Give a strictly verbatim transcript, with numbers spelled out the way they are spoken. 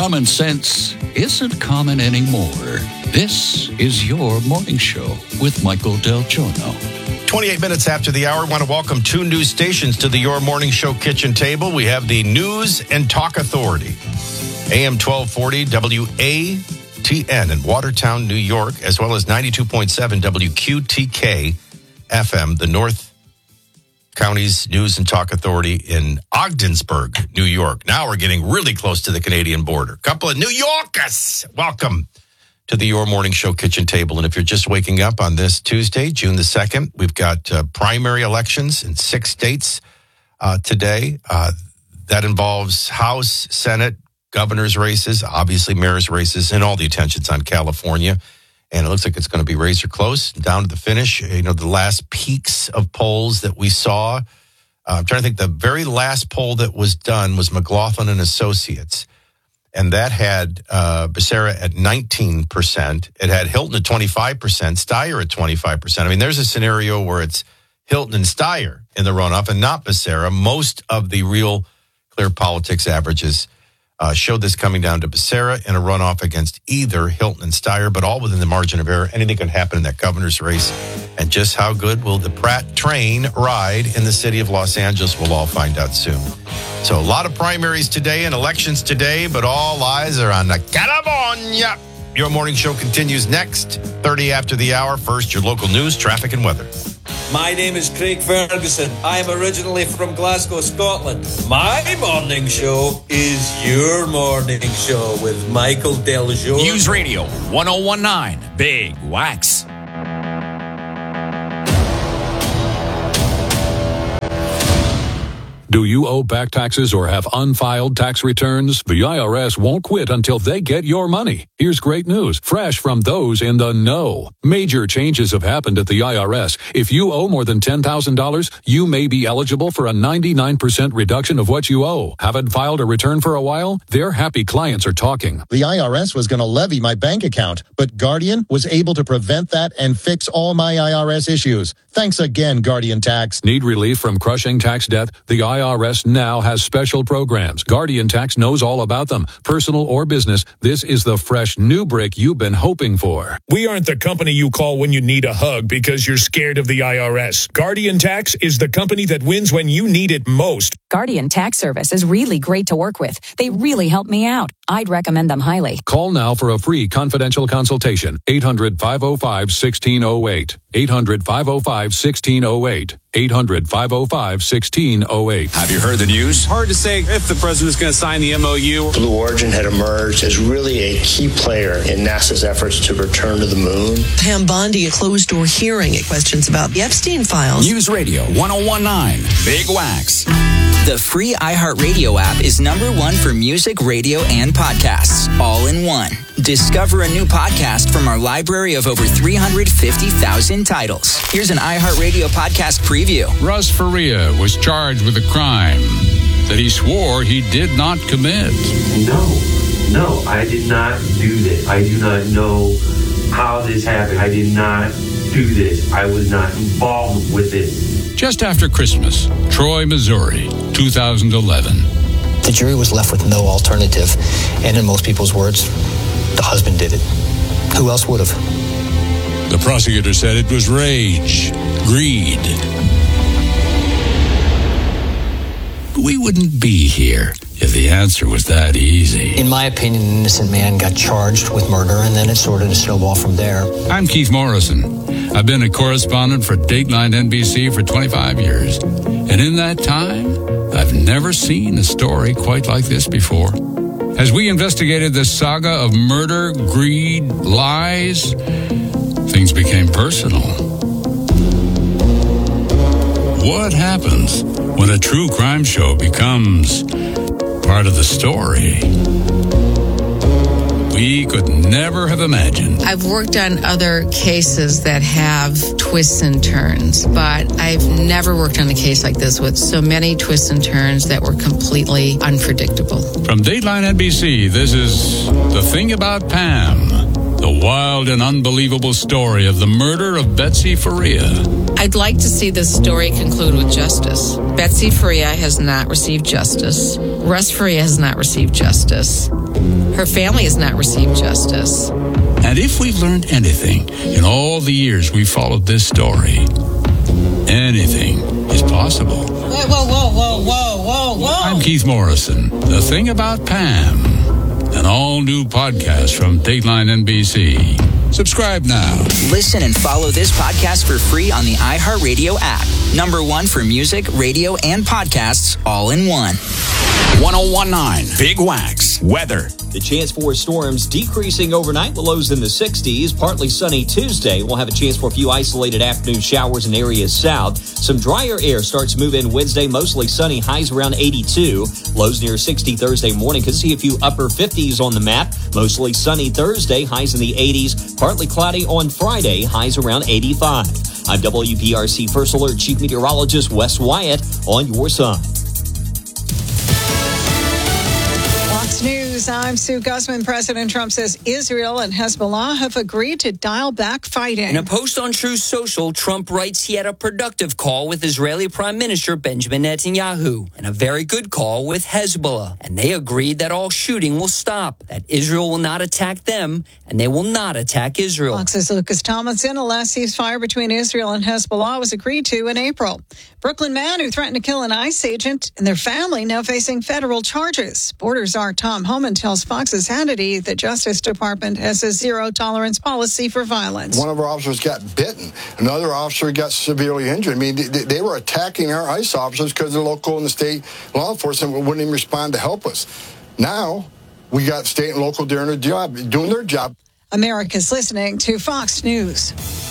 common sense isn't common anymore. This is Your Morning Show with Michael Del Giorno. twenty-eight minutes after the hour, I want to welcome two news stations to the Your Morning Show kitchen table. We have the News and Talk Authority, A M twelve forty W A T N in Watertown, New York, as well as ninety-two point seven W Q T K F M, the North County's News and Talk Authority in Ogdensburg, New York. Now we're getting really close to the Canadian border. Couple of New Yorkers, welcome to the Your Morning Show kitchen table. And if you're just waking up on this Tuesday, June the second, we've got uh, primary elections in six states uh, today. Uh, that involves House, Senate, governor's races, obviously mayor's races, and all the attention's on California. And it looks like it's going to be razor close down to the finish. You know, the last peaks of polls that we saw, uh, I'm trying to think, the very last poll that was done was McLaughlin and Associates. And that had uh, Becerra at nineteen percent. It had Hilton at twenty-five percent, Steyer at twenty-five percent. I mean, there's a scenario where it's Hilton and Steyer in the runoff and not Becerra. Most of the Real Clear Politics averages uh, showed this coming down to Becerra in a runoff against either Hilton and Steyer, but all within the margin of error. Anything can happen in that governor's race. And just how good will the Pratt train ride in the city of Los Angeles? We'll all find out soon. So a lot of primaries today and elections today, but all eyes are on the California. Your morning show continues next, thirty after the hour. First, your local news, traffic, and weather. My name is Craig Ferguson. I am originally from Glasgow, Scotland. My morning show is Your Morning Show with Michael Del Giorno. News Radio one oh one point nine, Big Wax. Do you owe back taxes or have unfiled tax returns? The I R S won't quit until they get your money. Here's great news, fresh from those in the know. Major changes have happened at the I R S. If you owe more than ten thousand dollars, you may be eligible for a ninety-nine percent reduction of what you owe. Haven't filed a return for a while? Their happy clients are talking. The I R S was going to levy my bank account, but Guardian was able to prevent that and fix all my I R S issues. Thanks again, Guardian Tax. Need relief from crushing tax debt? The I R S now has special programs. Guardian Tax knows all about them. Personal or business, this is the fresh new brick you've been hoping for. We aren't the company you call when you need a hug because you're scared of the I R S. Guardian Tax is the company that wins when you need it most. Guardian Tax Service is really great to work with. They really helped me out. I'd recommend them highly. Call now for a free confidential consultation. eight hundred, five oh five, one six oh eight. eight hundred, five oh five, one six oh eight. eight hundred, five oh five, one six oh eight. Have you heard the news? Hard to say if the president's going to sign the M O U. Blue Origin had emerged as really a key player in NASA's efforts to return to the moon. Pam Bondi, a closed-door hearing at questions about the Epstein files. News Radio one oh one point nine, Big Wax. The free iHeartRadio app is number one for music, radio, and podcasts, all in one. Discover a new podcast from our library of over three hundred fifty thousand titles. Here's an iHeartRadio podcast preview. Russ Faria was charged with a crime that he swore he did not commit. No, no, I did not do this. I do not know how this happened. I did not do this. I was not involved with it. Just after Christmas, Troy, Missouri, two thousand eleven. The jury was left with no alternative, and in most people's words, the husband did it. Who else would have? The prosecutor said it was rage, greed. We wouldn't be here if the answer was that easy. In my opinion, an innocent man got charged with murder, and then it sorted a snowball from there. I'm Keith Morrison. I've been a correspondent for Dateline N B C for twenty-five years. And in that time, I've never seen a story quite like this before. As we investigated this saga of murder, greed, lies, things became personal. What happens when a true crime show becomes part of the story? We could never have imagined. I've worked on other cases that have twists and turns, but I've never worked on a case like this with so many twists and turns that were completely unpredictable. From Dateline N B C, this is The Thing About Pam, the wild and unbelievable story of the murder of Betsy Faria. I'd like to see this story conclude with justice. Betsy Faria has not received justice. Russ Faria has not received justice. Her family has not received justice. And if we've learned anything in all the years we followed this story, anything is possible. Whoa, whoa, whoa, whoa, whoa, whoa, whoa. I'm Keith Morrison. The Thing About Pam, an all-new podcast from Dateline N B C. Subscribe now. Listen and follow this podcast for free on the iHeartRadio app. Number one for music, radio, and podcasts all in one. ten nineteen Big Wax weather. The chance for storms decreasing overnight with lows in the sixties. Partly sunny Tuesday. We'll have a chance for a few isolated afternoon showers in areas south. Some drier air starts to move in Wednesday. Mostly sunny. Highs around eighty-two. Lows near sixty Thursday morning. Could see a few upper fifties on the map. Mostly sunny Thursday. Highs in the eighties. Partly cloudy on Friday. Highs around eighty-five. I'm W P R C First Alert Chief Meteorologist Wes Wyatt on your side. Fox News, I'm Sue Guzman. President Trump says Israel and Hezbollah have agreed to dial back fighting. In a post on Truth Social, Trump writes he had a productive call with Israeli Prime Minister Benjamin Netanyahu and a very good call with Hezbollah. And they agreed that all shooting will stop, that Israel will not attack them, and they will not attack Israel. Fox's Lucas Tomlinson, a last ceasefire between Israel and Hezbollah was agreed to in April. Brooklyn man who threatened to kill an ICE agent and their family now facing federal charges. Borders are Tom Homan tells Fox's Hannity the Justice Department has a zero-tolerance policy for violence. One of our officers got bitten. Another officer got severely injured. I mean, they, they were attacking our ICE officers because the local and the state law enforcement wouldn't even respond to help us. Now, we got state and local doing their job, doing their job. America's listening to Fox News.